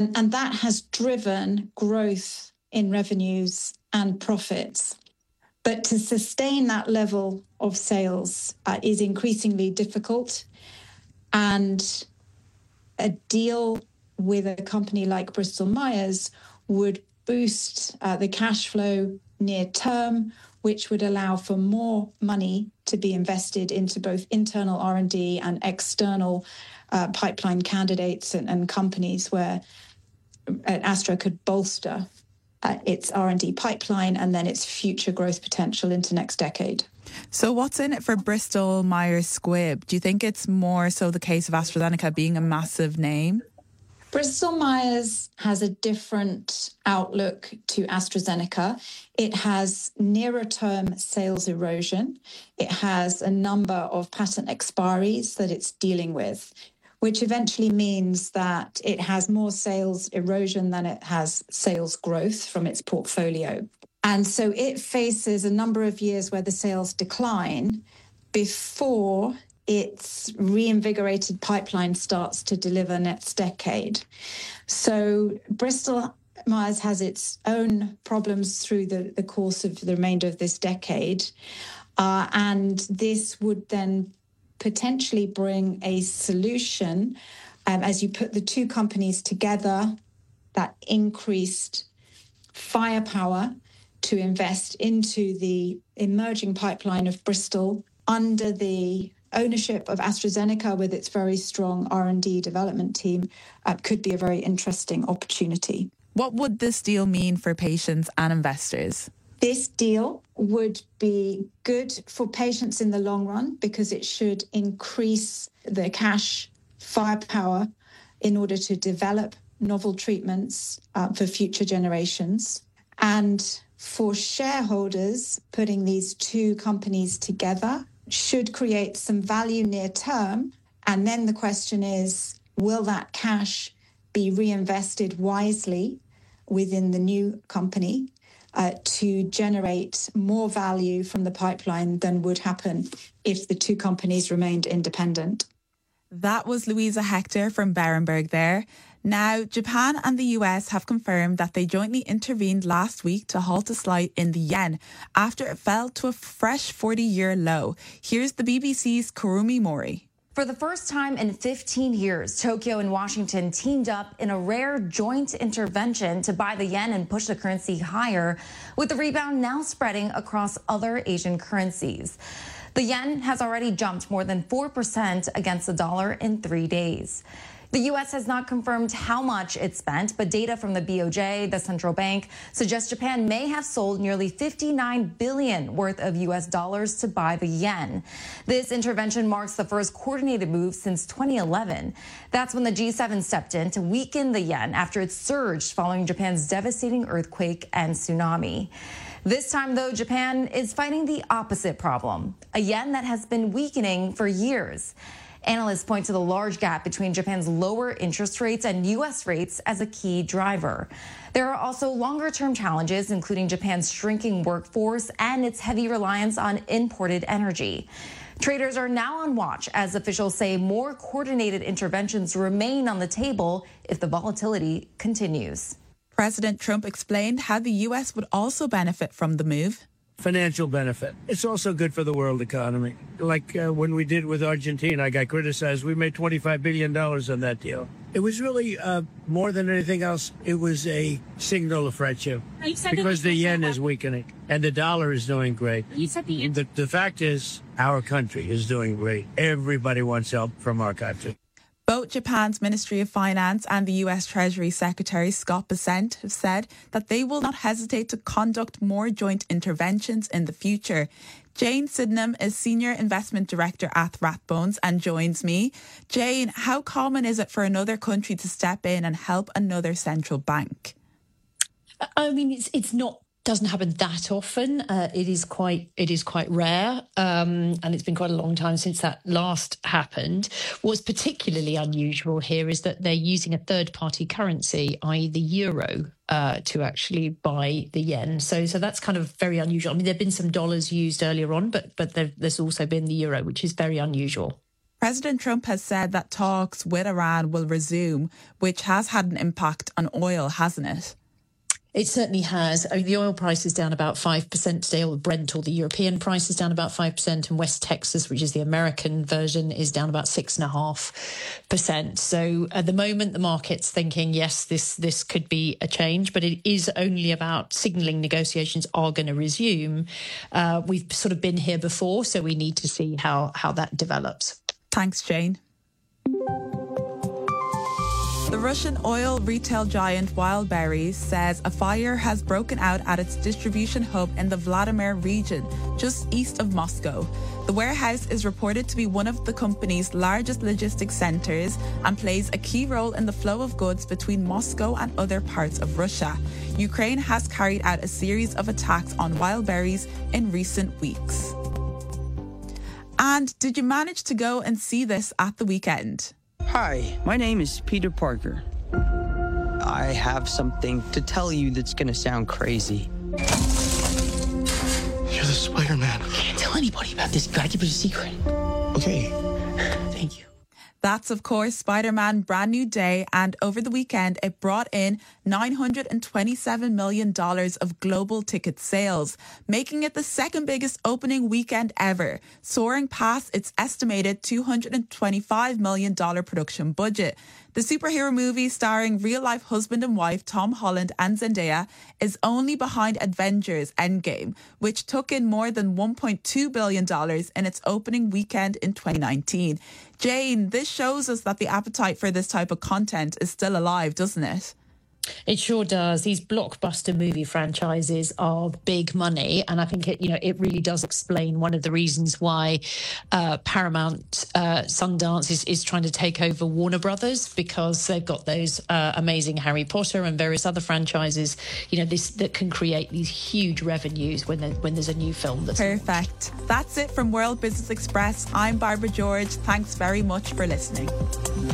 And that has driven growth in revenues and profits. But to sustain that level of sales is increasingly difficult. And a deal with a company like Bristol Myers would boost the cash flow near term, which would allow for more money to be invested into both internal R&D and external pipeline candidates and companies where Astra could bolster its R&D pipeline and then its future growth potential into next decade. So what's in it for Bristol Myers Squibb? Do you think it's more so the case of AstraZeneca being a massive name? Bristol Myers has a different outlook to AstraZeneca. It has nearer term sales erosion. It has a number of patent expiries that it's dealing with, which eventually means that it has more sales erosion than it has sales growth from its portfolio. And so it faces a number of years where the sales decline before its reinvigorated pipeline starts to deliver next decade. So Bristol Myers has its own problems through the course of the remainder of this decade. And this would then potentially bring a solution as you put the two companies together, that increased firepower to invest into the emerging pipeline of Bristol under the ownership of AstraZeneca with its very strong R&D development team could be a very interesting opportunity. What would this deal mean for patients and investors? This deal would be good for patients in the long run because it should increase the cash firepower in order to develop novel treatments for future generations. And for shareholders, putting these two companies together should create some value near term. And then the question is, will that cash be reinvested wisely within the new company to generate more value from the pipeline than would happen if the two companies remained independent? That was Louisa Hector from Berenberg there. Now, Japan and the US have confirmed that they jointly intervened last week to halt a slide in the yen after it fell to a fresh 40-year low. Here's the BBC's Kurumi Mori. For the first time in 15 years, Tokyo and Washington teamed up in a rare joint intervention to buy the yen and push the currency higher, with the rebound now spreading across other Asian currencies. The yen has already jumped more than 4% against the dollar in 3 days. The U.S. has not confirmed how much it spent, but data from the BOJ, the central bank, suggests Japan may have sold nearly $59 billion worth of U.S. dollars to buy the yen. This intervention marks the first coordinated move since 2011. That's when the G7 stepped in to weaken the yen after it surged following Japan's devastating earthquake and tsunami. This time, though, Japan is fighting the opposite problem, a yen that has been weakening for years. Analysts point to the large gap between Japan's lower interest rates and U.S. rates as a key driver. There are also longer-term challenges, including Japan's shrinking workforce and its heavy reliance on imported energy. Traders are now on watch as officials say more coordinated interventions remain on the table if the volatility continues. President Trump explained how the U.S. would also benefit from the move. Financial benefit. It's also good for the world economy. Like when we did with Argentina, I got criticized. We made $25 billion on that deal. It was really, more than anything else, it was a signal of friendship because the yen is weakening and the dollar is doing great. The fact is, our country is doing great. Everybody wants help from our country. Both Japan's Ministry of Finance and the US Treasury Secretary Scott Bessent have said that they will not hesitate to conduct more joint interventions in the future. Jane Sydenham is Senior Investment Director at Rathbones and joins me. Jane, how common is it for another country to step in and help another central bank? I mean, it's not. Doesn't happen that often. It is quite rare, and it's been quite a long time since that last happened. What's particularly unusual here is that they're using a third-party currency, i.e. the euro, to actually buy the yen. So that's kind of very unusual. I mean, there've been some dollars used earlier on, but there's also been the euro, which is very unusual. President Trump has said that talks with Iran will resume, which has had an impact on oil, hasn't it? It certainly has. I mean, the oil price is down about 5% today, or Brent, or the European price is down about 5%, and West Texas, which is the American version, is down about 6.5%. So at the moment, the market's thinking, yes, this could be a change, but it is only about signalling negotiations are going to resume. We've sort of been here before, so we need to see how that develops. Thanks, Jane. The Russian oil retail giant Wildberries says a fire has broken out at its distribution hub in the Vladimir region, just east of Moscow. The warehouse is reported to be one of the company's largest logistics centres and plays a key role in the flow of goods between Moscow and other parts of Russia. Ukraine has carried out a series of attacks on Wildberries in recent weeks. And did you manage to go and see this at the weekend? Hi, my name is Peter Parker. I have something to tell you that's going to sound crazy. You're the Spider-Man. Can't tell anybody about this. You gotta keep it a secret. Okay. Thank you. That's, of course, Spider-Man Brand New Day, and over the weekend it brought in $927 million of global ticket sales, making it the second biggest opening weekend ever, soaring past its estimated $225 million production budget. The superhero movie starring real-life husband and wife Tom Holland and Zendaya is only behind Avengers Endgame, which took in more than $1.2 billion in its opening weekend in 2019. Jane, this shows us that the appetite for this type of content is still alive, doesn't it? It sure does. These blockbuster movie franchises are big money, and I think it really does explain one of the reasons why Paramount Sundance is trying to take over Warner Brothers, because they've got those amazing Harry Potter and various other franchises, that can create these huge revenues when there's a new film that's perfect. That's it from World Business Express. I'm Barbara George. Thanks very much for listening.